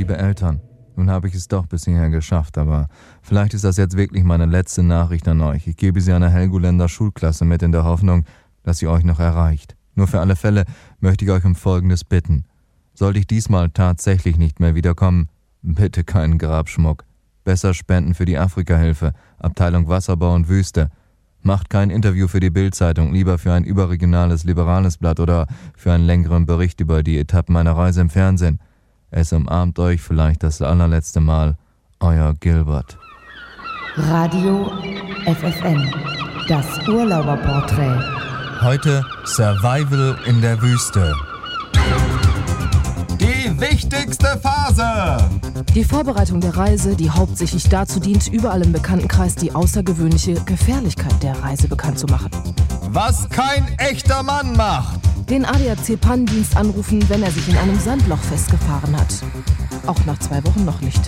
Liebe Eltern, nun habe ich es doch bis hierher geschafft, aber vielleicht ist das jetzt wirklich meine letzte Nachricht an euch. Ich gebe sie einer Helgoländer Schulklasse mit in der Hoffnung, dass sie euch noch erreicht. Nur für alle Fälle möchte ich euch um Folgendes bitten. Sollte ich diesmal tatsächlich nicht mehr wiederkommen, bitte keinen Grabschmuck. Besser Spenden für die Afrika-Hilfe, Abteilung Wasserbau und Wüste. Macht kein Interview für die Bild-Zeitung, lieber für ein überregionales liberales Blatt oder für einen längeren Bericht über die Etappen meiner Reise im Fernsehen. Es umarmt euch vielleicht das allerletzte Mal. Euer Gilbert. Radio FFN, das Urlauberporträt. Heute Survival in der Wüste. Die wichtigste Phase! Die Vorbereitung der Reise, die hauptsächlich dazu dient, überall im Bekanntenkreis die außergewöhnliche Gefährlichkeit der Reise bekannt zu machen. Was kein echter Mann macht! Den ADAC-Pannendienst anrufen, wenn er sich in einem Sandloch festgefahren hat. Auch nach 2 Wochen noch nicht.